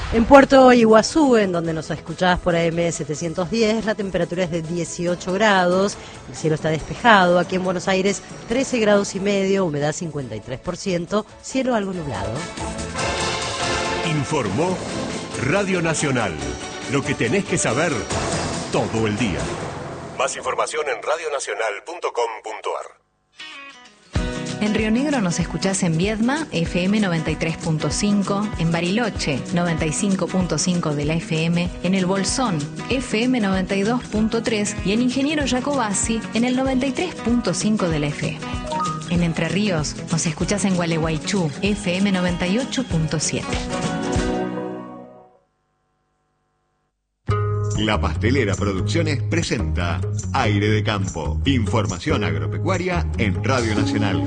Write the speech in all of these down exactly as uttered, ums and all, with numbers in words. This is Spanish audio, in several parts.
En Puerto Iguazú, en donde nos escuchás por A M setecientos diez, la temperatura es de dieciocho grados, el cielo está despejado. Aquí en Buenos Aires, trece grados y medio, humedad cincuenta y tres por ciento, cielo algo nublado. Informó Radio Nacional. Lo que tenés que saber todo el día. Más información en radio nacional punto com punto a r. En Río Negro nos escuchás en Viedma, F M noventa y tres punto cinco, en Bariloche, noventa y cinco punto cinco de la F M, en El Bolsón, F M noventa y dos punto tres y en Ingeniero Jacobasi, en el noventa y tres punto cinco de la F M. En Entre Ríos nos escuchás en Gualeguaychú, F M noventa y ocho punto siete. La Pastelera Producciones presenta Aire de Campo. Información agropecuaria en Radio Nacional.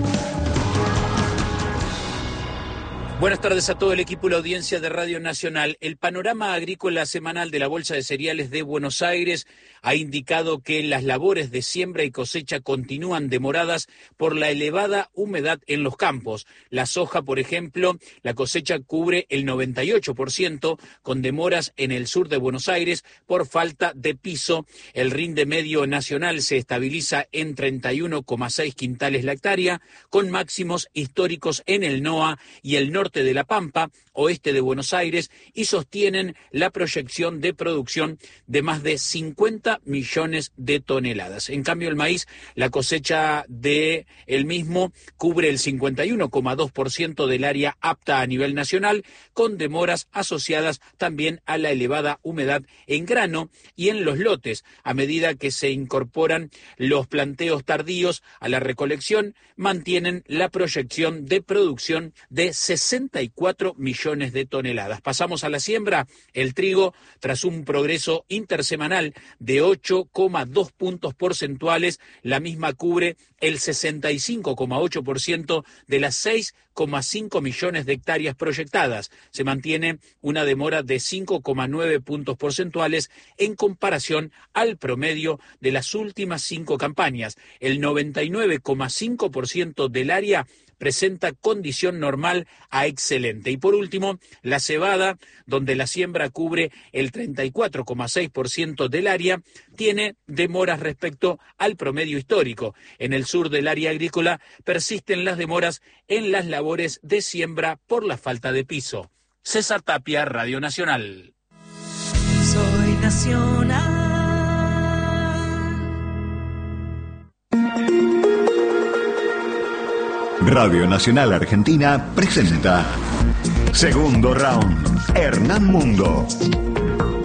Buenas tardes a todo el equipo y la audiencia de Radio Nacional. El panorama agrícola semanal de la Bolsa de Cereales de Buenos Aires ha indicado que las labores de siembra y cosecha continúan demoradas por la elevada humedad en los campos. La soja, por ejemplo, la cosecha cubre el noventa y ocho por ciento, con demoras en el sur de Buenos Aires por falta de piso. El rinde medio nacional se estabiliza en treinta y uno coma seis quintales la hectárea, con máximos históricos en el NOA y el norte de La Pampa, oeste de Buenos Aires, y sostienen la proyección de producción de más de cincuenta millones de toneladas. En cambio, el maíz, la cosecha de el mismo cubre el cincuenta y uno coma dos por ciento del área apta a nivel nacional, con demoras asociadas también a la elevada humedad en grano y en los lotes. A medida que se incorporan los planteos tardíos a la recolección, mantienen la proyección de producción de sesenta y cuatro millones de toneladas. Pasamos a la siembra. El trigo, tras un progreso intersemanal de ocho coma dos puntos porcentuales, la misma cubre el sesenta y cinco coma ocho por ciento de las seis coma cinco millones de hectáreas proyectadas. Se mantiene una demora de cinco coma nueve puntos porcentuales en comparación al promedio de las últimas cinco campañas. El noventa y nueve coma cinco por ciento del área presenta condición normal a excelente. Y por último, la cebada, donde la siembra cubre el treinta y cuatro coma seis por ciento del área, tiene demoras respecto al promedio histórico. En el sur del área agrícola persisten las demoras en las labores de siembra por la falta de piso. César Tapia, Radio Nacional. Soy Nacional. Radio Nacional Argentina presenta Segundo Round, Hernán Mundo.